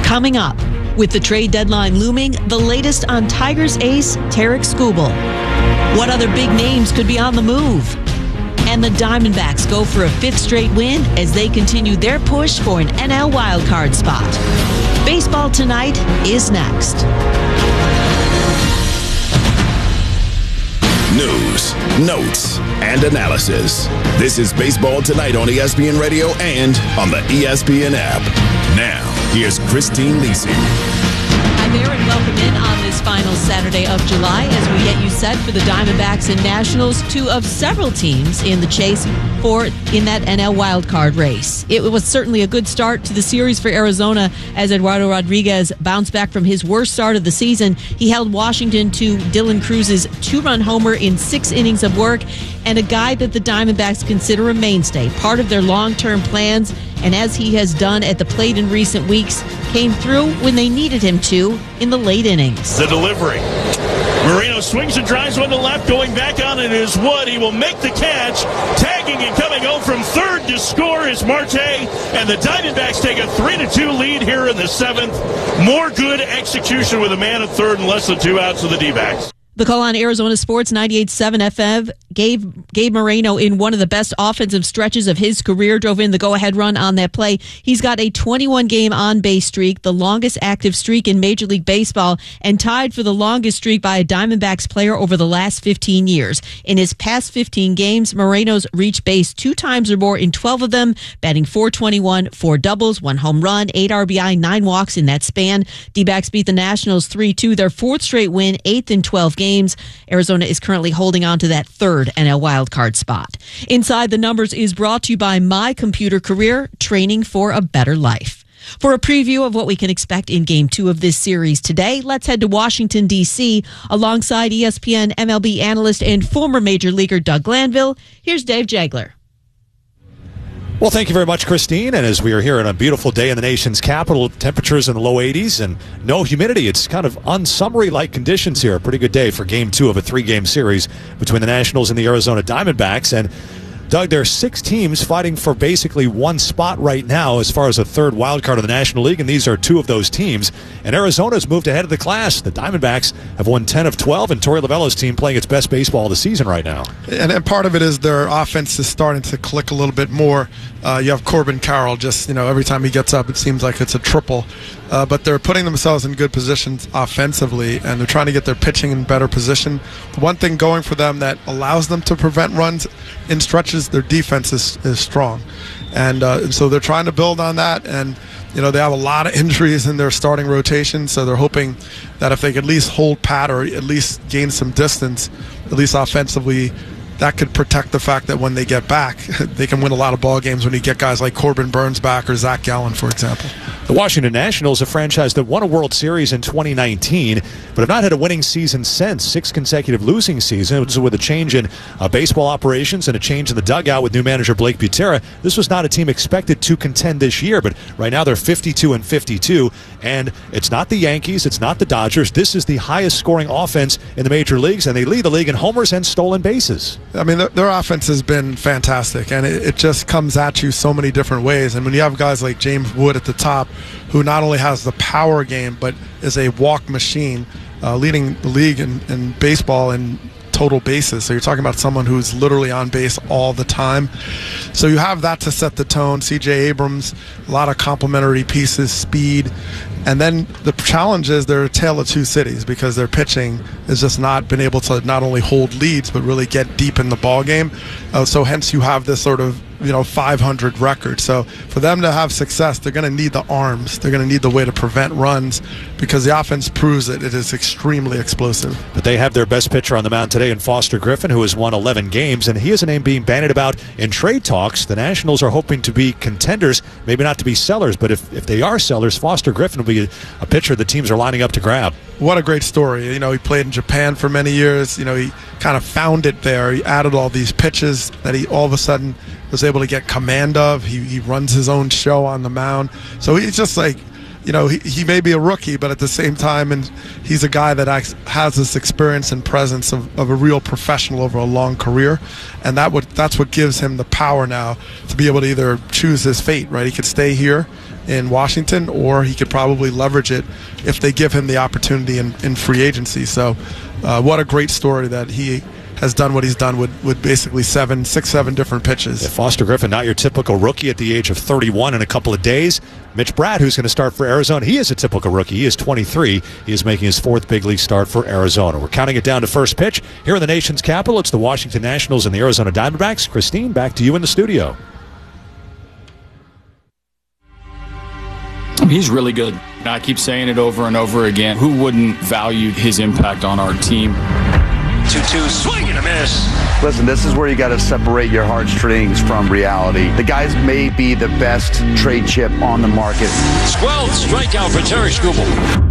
Coming up, with the trade deadline looming, the latest on Tigers ace Tarik Skubal. What other big names could be on the move? And the Diamondbacks go for a fifth straight win as they continue their push for an NL wildcard spot. Baseball Tonight is next. News, notes, and analysis. This is Baseball Tonight on ESPN Radio and on the ESPN app. Now, here's Christine Lisi. Hi there and welcome in on this final Saturday of July as we get you set for the Diamondbacks and Nationals, two of several teams in the chase in that NL wildcard race. It was certainly a good start to the series for Arizona as Eduardo Rodriguez bounced back from his worst start of the season. He held Washington to Dylan Cruz's two-run homer in 6 innings of work, and a guy that the Diamondbacks consider a mainstay, part of their long-term plans, and as he has done at the plate in recent weeks, came through when they needed him to in the late innings. The delivery. Moreno swings and drives one to left, going back on it is Wood. He will make the catch. Tagging and coming home from third to score is Marte, and the Diamondbacks take a 3-2 lead here in the 7th. More good execution with a man at third and less than 2 outs of the D-backs. The call on Arizona Sports 98.7 FM gave Moreno in one of the best offensive stretches of his career, drove in the go-ahead run on that play. He's got a 21-game on-base streak, the longest active streak in Major League Baseball, and tied for the longest streak by a Diamondbacks player over the last 15 years. In his past 15 games, Moreno's reached base 2 times or more in 12 of them, batting .421, 4 doubles, 1 home run, 8 RBI, 9 walks in that span. D-backs beat the Nationals 3-2, their 4th straight win, 8th in 12 games. Arizona is currently holding on to that 3rd NL wildcard spot. Inside the Numbers is brought to you by My Computer Career, training for a better life. For a preview of what we can expect in Game 2 of this series today, let's head to Washington, D.C. alongside ESPN MLB analyst and former Major Leaguer Doug Glanville. Here's Dave Jagler. Well, thank you very much, Christine. And as we are here on a beautiful day in the nation's capital, temperatures in the low 80s and no humidity. It's kind of unsummery-like conditions here. A pretty good day for Game 2 of a 3-game series between the Nationals and the Arizona Diamondbacks. And Doug, there are 6 teams fighting for basically one spot right now as far as a 3rd wild card of the National League, and these are 2 of those teams. And Arizona's moved ahead of the class. The Diamondbacks have won 10 of 12, and Torey Lovullo's team playing its best baseball of the season right now. And part of it is their offense is starting to click a little bit more. You have Corbin Carroll, just, every time he gets up, it seems like it's a triple. But they're putting themselves in good positions offensively, and they're trying to get their pitching in better position. The one thing going for them that allows them to prevent runs in stretches, their defense is strong. And so they're trying to build on that, and they have a lot of injuries in their starting rotation, so they're hoping that if they could at least hold pat or at least gain some distance, at least offensively, that could protect the fact that when they get back, they can win a lot of ball games when you get guys like Corbin Burns back or Zach Gallen, for example. The Washington Nationals, a franchise that won a World Series in 2019, but have not had a winning season since. 6 consecutive losing seasons with a change in baseball operations and a change in the dugout with new manager Blake Butera. This was not a team expected to contend this year, but right now they're 52-52, and it's not the Yankees, it's not the Dodgers. This is the highest scoring offense in the major leagues, and they lead the league in homers and stolen bases. I mean, their offense has been fantastic, and it just comes at you so many different ways. And when you have guys like James Wood at the top, who not only has the power game, but is a walk machine, leading the league in baseball in total bases. So you're talking about someone who's literally on base all the time. So you have that to set the tone. C.J. Abrams, a lot of complementary pieces, speed. And then the challenge is they're a tale of 2 cities because their pitching has just not been able to not only hold leads but really get deep in the ball game. So hence you have this sort of 500 record. So for them to have success, they're going to need the arms. They're going to need the way to prevent runs because the offense proves that it is extremely explosive. But they have their best pitcher on the mound today in Foster Griffin, who has won 11 games, and he is a name being bandied about in trade talks. The Nationals are hoping to be contenders, maybe not to be sellers, but if they are sellers, Foster Griffin will be a pitcher the teams are lining up to grab. What a great story. He played in Japan for many years. He kind of found it there. He added all these pitches that he all of a sudden was able to get command of. He runs his own show on the mound. So he's just like, he may be a rookie, but at the same time, and he's a guy that has this experience and presence of a real professional over a long career. And that's what gives him the power now to be able to either choose his fate, right? He could stay here in Washington, or he could probably leverage it if they give him the opportunity in free agency. So what a great story that he has done what he's done with basically 7 different pitches. Yeah, Foster Griffin, not your typical rookie at the age of 31 in a couple of days. Mitch Bratt, who's going to start for Arizona, he is a typical rookie. He is 23. He is making his 4th big league start for Arizona. We're counting it down to first pitch. Here in the nation's capital, it's the Washington Nationals and the Arizona Diamondbacks. Christine, back to you in the studio. He's really good. I keep saying it over and over again. Who wouldn't value his impact on our team? 2-2, swing and a miss. Listen, this is where you got to separate your heartstrings from reality. The guys may be the best trade chip on the market. 12th strikeout for Tarik Skubal.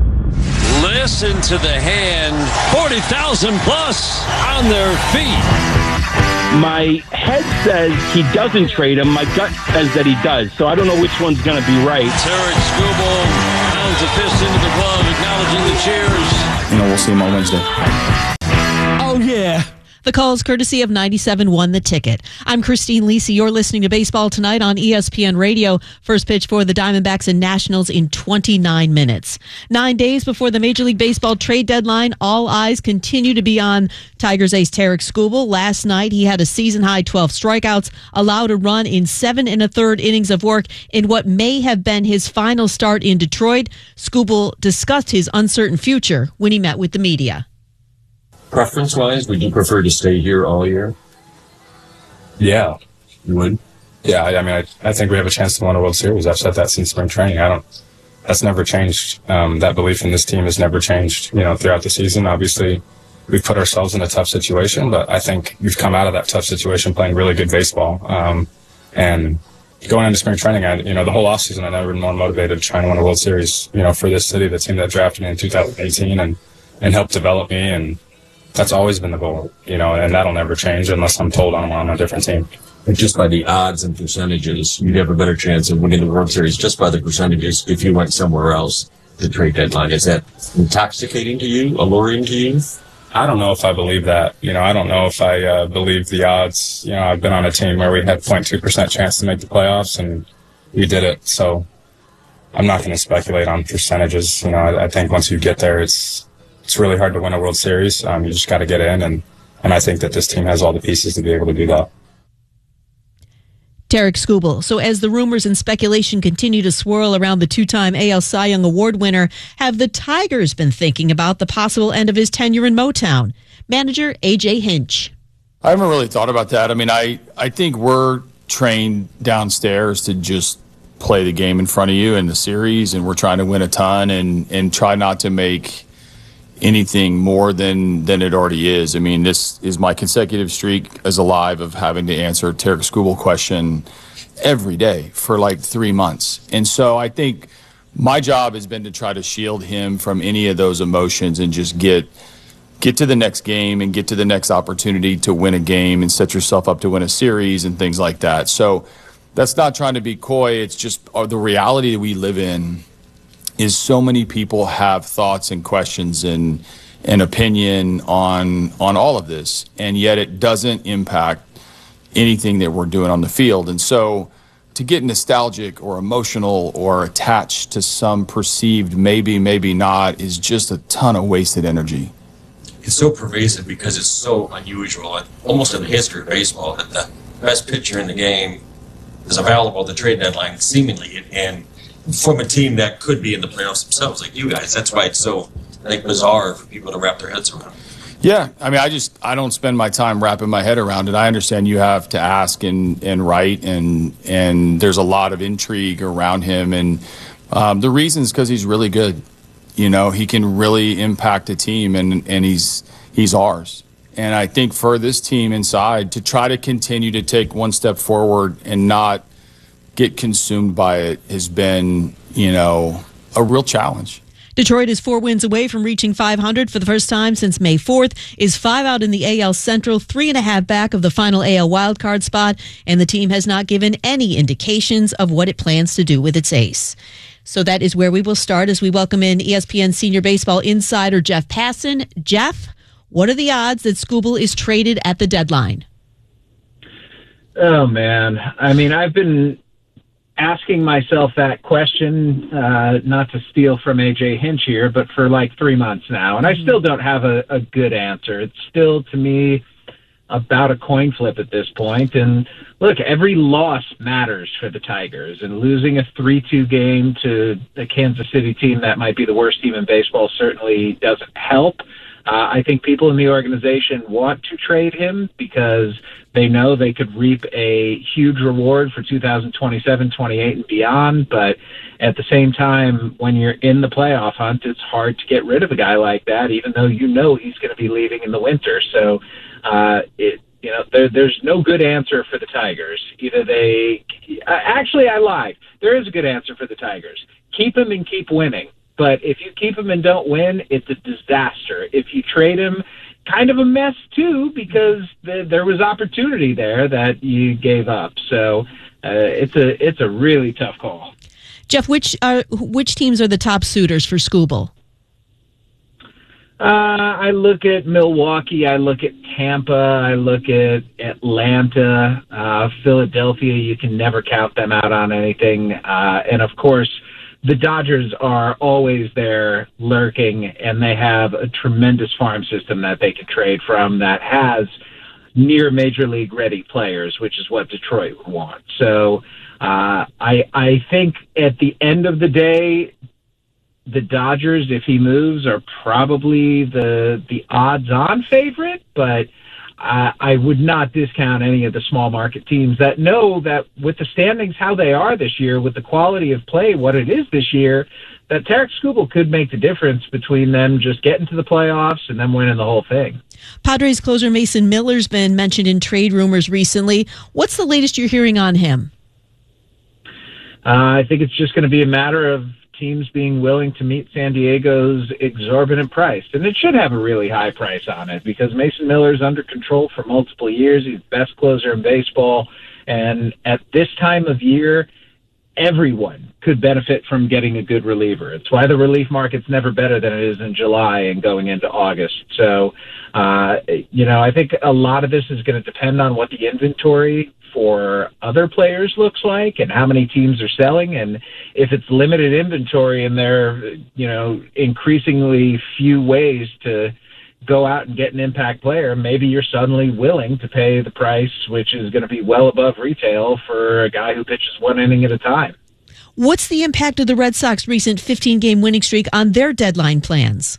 Listen to the hand. 40,000 plus on their feet. My head says he doesn't trade him. My gut says that he does. So I don't know which one's going to be right. Tarik Skubal pounds a fist into the glove, acknowledging the cheers. We'll see him on Wednesday. Oh, yeah. The call is courtesy of 97.1 The Ticket. I'm Christine Lisi. You're listening to Baseball Tonight on ESPN Radio. First pitch for the Diamondbacks and Nationals in 29 minutes. 9 days before the Major League Baseball trade deadline, all eyes continue to be on Tigers ace Tarik Skubal. Last night, he had a season-high 12 strikeouts, allowed a run in 7 1/3 innings of work in what may have been his final start in Detroit. Skubal discussed his uncertain future when he met with the media. Preference-wise, would you prefer to stay here all year? Yeah. You would? Yeah, I mean, I think we have a chance to win a World Series. I've said that since spring training. That's never changed. That belief in this team has never changed, throughout the season. Obviously, we've put ourselves in a tough situation, but I think we've come out of that tough situation playing really good baseball. And going into spring training, the whole offseason, I've never been more motivated to try and win a World Series, for this city, the team that drafted me in 2018 and helped develop me. And that's always been the goal, and that'll never change unless I'm told I'm on a different team. And just by the odds and percentages, you'd have a better chance of winning the World Series just by the percentages if you went somewhere else the trade deadline. Is that intoxicating to you, alluring to you? I don't know if I believe that. I don't know if I believe the odds. I've been on a team where we had 0.2% chance to make the playoffs, and we did it. So I'm not going to speculate on percentages. I think once you get there, it's really hard to win a World Series. You just got to get in, and I think that this team has all the pieces to be able to do that. Tarik Skubal. So as the rumors and speculation continue to swirl around the 2-time AL Cy Young Award winner, have the Tigers been thinking about the possible end of his tenure in Motown? Manager A.J. Hinch. I haven't really thought about that. I mean, I think we're trained downstairs to just play the game in front of you in the series, and we're trying to win a ton and try not to make anything more than it already is. I mean, this is my consecutive streak as alive of having to answer a Tarik Skubal question every day for like 3 months. And so I think my job has been to try to shield him from any of those emotions and just get to the next game and get to the next opportunity to win a game and set yourself up to win a series and things like that. So that's not trying to be coy. It's just the reality that we live in is so many people have thoughts and questions and opinion on all of this, and yet it doesn't impact anything that we're doing on the field. And so to get nostalgic or emotional or attached to some perceived maybe not is just a ton of wasted energy. It's so pervasive because it's so unusual, almost in the history of baseball, that the best pitcher in the game is available at the trade deadline, seemingly, and from a team that could be in the playoffs themselves, like you guys. That's why it's so, I think, bizarre for people to wrap their heads around. Yeah, I mean, I don't spend my time wrapping my head around it. I understand you have to ask and write, and there's a lot of intrigue around him, and the reason is because he's really good. He can really impact a team, and he's ours. And I think for this team inside to try to continue to take one step forward and not get consumed by it has been, a real challenge. Detroit is 4 wins away from reaching 500 for the first time since May 4th, is 5 out in the AL Central, 3.5 back of the final AL wildcard spot, and the team has not given any indications of what it plans to do with its ace. So that is where we will start as we welcome in ESPN senior baseball insider Jeff Passan. Jeff, what are the odds that Skubal is traded at the deadline? Oh, man. I mean, I've been asking myself that question, not to steal from AJ Hinch here, but for like 3 months now. And I still don't have a good answer. It's still, to me, about a coin flip at this point. And look, every loss matters for the Tigers, and losing a 3-2 game to a Kansas City team that might be the worst team in baseball certainly doesn't help. I think people in the organization want to trade him because they know they could reap a huge reward for 2027, 28, and beyond. But at the same time, when you're in the playoff hunt, it's hard to get rid of a guy like that, even though you know he's going to be leaving in the winter. So there's no good answer for the Tigers. Either I lied. There is a good answer for the Tigers. Keep him and keep winning. But if you keep him and don't win, it's a disaster. If you trade him, kind of a mess too, because there was opportunity there that you gave up. So it's a really tough call. Jeff, which teams are the top suitors for Skubal? I look at Milwaukee. I look at Tampa. I look at Atlanta, Philadelphia. You can never count them out on anything. And of course, the Dodgers are always there lurking, and they have a tremendous farm system that they can trade from that has near major league ready players, which is what Detroit would want. So I think at the end of the day, the Dodgers, if he moves, are probably the odds-on favorite, but I would not discount any of the small market teams that know that with the standings how they are this year, with the quality of play what it is this year, that Tarik Skubal could make the difference between them just getting to the playoffs and them winning the whole thing. Padres closer Mason Miller's been mentioned in trade rumors recently. What's the latest you're hearing on him? I think it's just going to be a matter of teams being willing to meet San Diego's exorbitant price. And it should have a really high price on it because Mason Miller's under control for multiple years. He's the best closer in baseball. And at this time of year, everyone could benefit from getting a good reliever. It's why the relief market's never better than it is in July and going into August. So, I think a lot of this is going to depend on what the inventory for other players looks like and how many teams are selling. And if it's limited inventory and there are, increasingly few ways to go out and get an impact player, maybe you're suddenly willing to pay the price, which is going to be well above retail for a guy who pitches one inning at a time. What's the impact of the Red Sox recent 15-game winning streak on their deadline plans?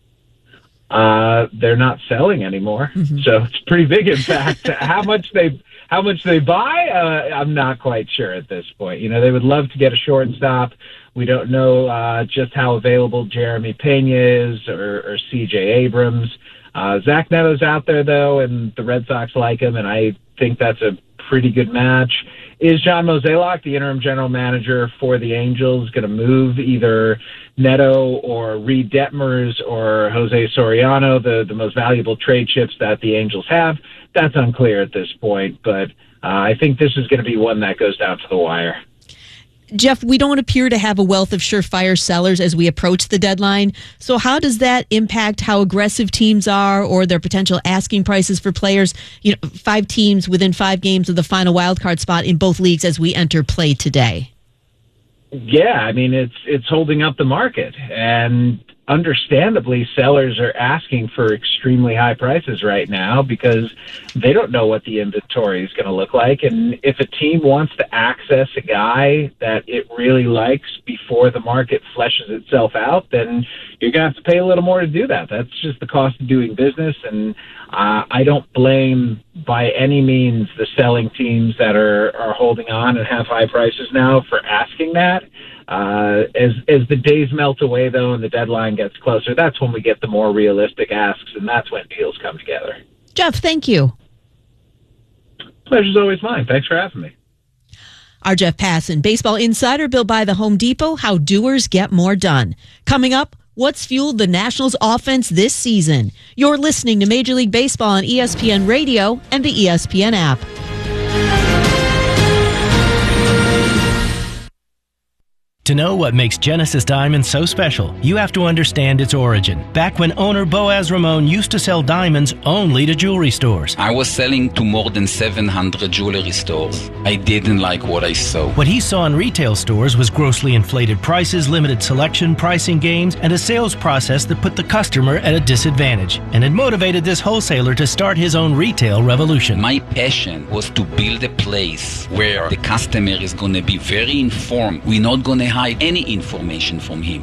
They're not selling anymore. Mm-hmm. So it's a pretty big impact. How much they buy, I'm not quite sure at this point. They would love to get a shortstop. We don't know just how available Jeremy Pena is or C.J. Abrams. Zach Neto's out there, though, and the Red Sox like him, and I think that's a pretty good match. Is John Mozeliak, the interim general manager for the Angels, going to move either Neto or Reed Detmers or Jose Soriano, the most valuable trade chips that the Angels have? That's unclear at this point, but I think this is going to be one that goes down to the wire. Jeff, we don't appear to have a wealth of surefire sellers as we approach the deadline. So how does that impact how aggressive teams are or their potential asking prices for players? 5 teams within 5 games of the final wildcard spot in both leagues as we enter play today. Yeah, it's holding up the market, and understandably, sellers are asking for extremely high prices right now because they don't know what the inventory is going to look like. And if a team wants to access a guy that it really likes before the market fleshes itself out, then you're going to have to pay a little more to do that. That's just the cost of doing business. And I don't blame by any means the selling teams that are holding on and have high prices now for asking that. As the days melt away, though, and the deadline gets closer, that's when we get the more realistic asks, and that's when deals come together. Jeff, thank you. Pleasure's always mine. Thanks for having me. Our Jeff Passan, baseball insider, built by the Home Depot, how doers get more done. Coming up, what's fueled the Nationals' offense this season? You're listening to Major League Baseball on ESPN Radio and the ESPN app. To know what makes Genesis Diamonds so special, you have to understand its origin. Back when owner Boaz Ramon used to sell diamonds only to jewelry stores. I was selling to more than 700 jewelry stores. I didn't like what I saw. What he saw in retail stores was grossly inflated prices, limited selection, pricing games, and a sales process that put the customer at a disadvantage. And it motivated this wholesaler to start his own retail revolution. My passion was to build a place where the customer is going to be very informed. We're not going to hide any information from him.